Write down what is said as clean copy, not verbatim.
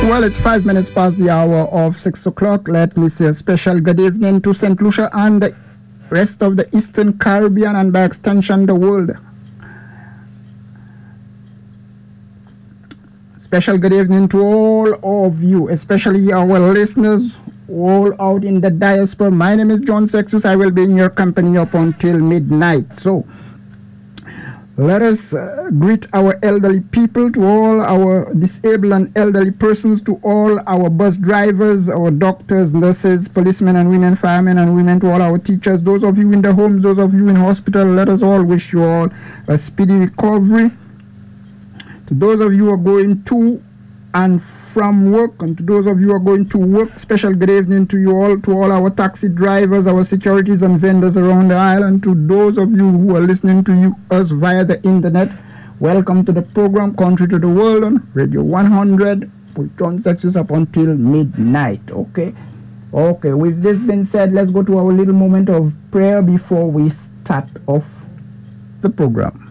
Well, it's 5 minutes past the hour of 6 o'clock. Let me say a special good evening to St. Lucia and the rest of the Eastern Caribbean and by extension the world. Special good evening to all of you, especially our listeners all out in the diaspora. My name is John Sextus. I will be in your company up until midnight. So let us greet our elderly people, to all our disabled and elderly persons, to all our bus drivers, our doctors, nurses, policemen and women, firemen and women, to all our teachers, those of you in the homes, those of you in hospital. Let us all wish you all a speedy recovery. To those of you who are going to and from work, and to those of you who are going to work, special good evening to you all, to all our taxi drivers, our securities and vendors around the island, to those of you who are listening to us via the internet. Welcome to the program Country to the World on Radio 100 with John Sextus up until midnight. Okay, with this being said, let's go to our little moment of prayer before we start off the program.